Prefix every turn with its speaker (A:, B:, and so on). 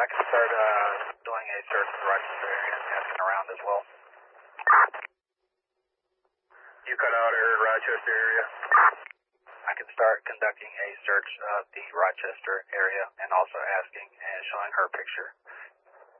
A: I can start doing a search of the Rochester area and asking around as well.
B: You cut out area Rochester area?
A: I can start conducting a search of the Rochester area and also asking and showing her picture.